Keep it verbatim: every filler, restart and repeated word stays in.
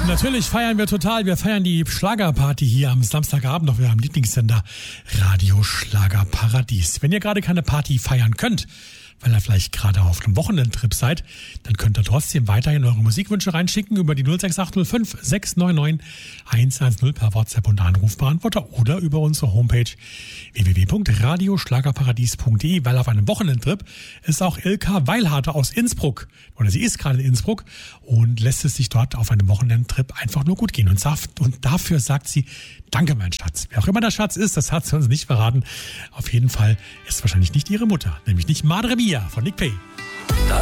Natürlich feiern wir total. Wir feiern die Schlagerparty hier am Samstagabend auf eurem Lieblingssender Radio Schlagerparadies. Wenn ihr gerade keine Party feiern könnt, weil ihr vielleicht gerade auf einem Wochenendtrip seid, dann könnt ihr trotzdem weiterhin eure Musikwünsche reinschicken über die null sechs acht null fünf sechs neun neun eins eins null per WhatsApp und Anrufbeantworter oder über unsere Homepage w w w punkt radioschlagerparadies punkt de, weil auf einem Wochenendtrip ist auch Ilka Weilharter aus Innsbruck, oder sie ist gerade in Innsbruck und lässt es sich dort auf einem Wochenendtrip einfach nur gut gehen. Und, sagt, und dafür sagt sie, danke mein Schatz. Wer auch immer der Schatz ist, das hat sie uns nicht verraten. Auf jeden Fall ist wahrscheinlich nicht ihre Mutter, nämlich nicht Madre Mia von Nick Pay.